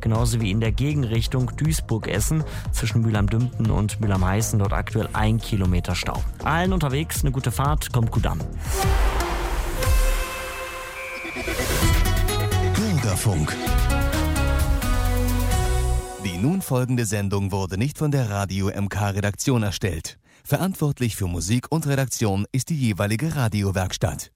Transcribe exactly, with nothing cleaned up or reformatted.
genauso wie in der Gegenrichtung Duisburg-Essen zwischen Mülheim-Dümpten und Mülheim-Heißen, dort aktuell ein Kilometer Stau. Allen unterwegs eine gute Fahrt, kommt gut an. Bürgerfunk. Die nun folgende Sendung wurde nicht von der Radio M K-Redaktion erstellt. Verantwortlich für Musik und Redaktion ist die jeweilige Radiowerkstatt.